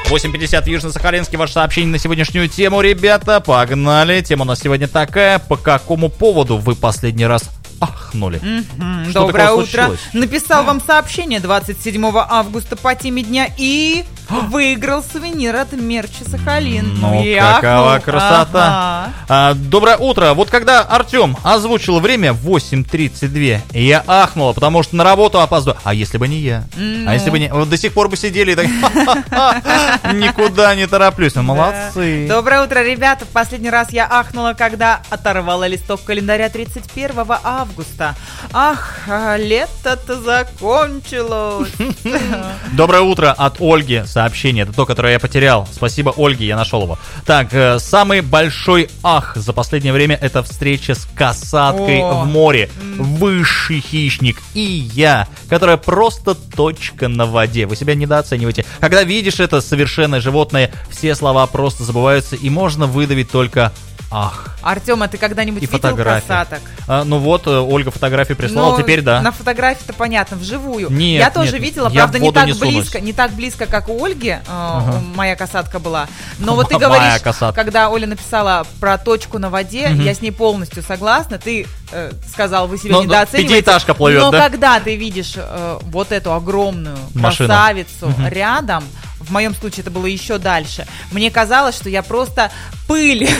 8:50 в Южно-Сахалинске. Ваше сообщение на сегодняшнюю тему, ребята. Погнали. Тема у нас сегодня такая. По какому поводу вы последний раз ахнули? Доброе утро. Написал вам сообщение 27 августа по теме дня и выиграл сувенир от мерча Сахалин. Ну, какова красота. Доброе утро. Вот когда Артем озвучил время 8:32, я ахнула, потому что на работу опаздываю. А если бы не я? А если бы не... Вот до сих пор бы сидели и так... Никуда не тороплюсь. Молодцы. Доброе утро, ребята. В последний раз я ахнула, когда оторвала листок календаря 31 августа. Ах, лето-то закончилось. Доброе утро от Ольги. Сообщение, это то, которое я потерял. Спасибо Ольге, я нашел его. Так, самый большой ах за последнее время — это встреча с касаткой в море. Высший хищник и я, которая просто точка на воде. Вы себя недооцениваете. Когда видишь это совершенное животное, все слова просто забываются, и можно выдавить только ах. Артем, а ты когда-нибудь видел касаток? Ну вот, Ольга фотографии прислала, теперь да. На фотографии-то понятно, вживую. Нет, я тоже видела, я правда, не так близко, как у Ольги моя касатка была. Но вот ты говоришь, когда Оля написала про точку на воде, я с ней полностью согласна. Ты сказал, вы себя недооцениваете. Пятиэтажка плывет, но да? когда ты видишь вот эту огромную машину, красавицу рядом, в моем случае это было еще дальше, мне казалось, что я просто пыль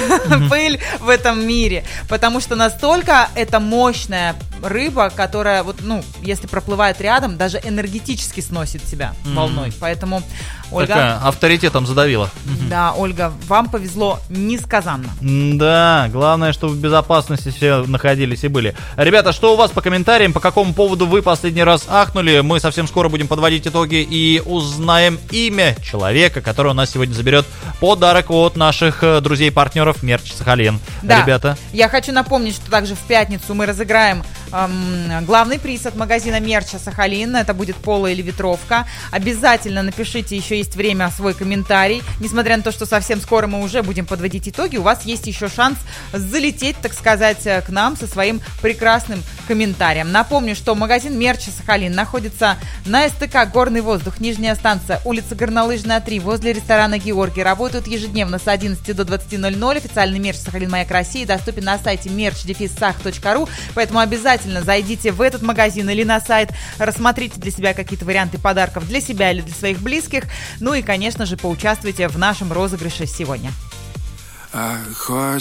в этом мире, потому что настолько это мощная рыба, которая, вот, ну, если проплывает рядом, даже энергетически сносит тебя волной. Поэтому, Ольга... Такая авторитетом задавила. Да, Ольга, вам повезло несказанно. Да, главное, чтобы в безопасности все находились и были. Ребята, что у вас по комментариям, по какому поводу вы последний раз ахнули? Мы совсем скоро будем подводить итоги и узнаем имя человека, который у нас сегодня заберет подарок от наших друзей-партнеров Мерч Сахалин. Да, ребята. Я хочу напомнить, что также в пятницу мы разыграем главный приз от магазина Мерча Сахалин. Это будет поло или ветровка. Обязательно напишите, еще есть время, свой комментарий. Несмотря на то, что совсем скоро мы уже будем подводить итоги, у вас есть еще шанс залететь, так сказать, к нам со своим прекрасным комментарием. Напомню, что магазин Мерча Сахалин находится на СТК «Горный воздух», Нижняя станция, улица Горнолыжная, 3, возле ресторана «Георгий». Работают ежедневно с 11 до 20:00. Официальный мерч Сахалин «Маяк России» доступен на сайте merch-sах.ru, поэтому обязательно зайдите в этот магазин или на сайт, рассмотрите для себя какие-то варианты подарков для себя или для своих близких, ну и, конечно же, поучаствуйте в нашем розыгрыше сегодня.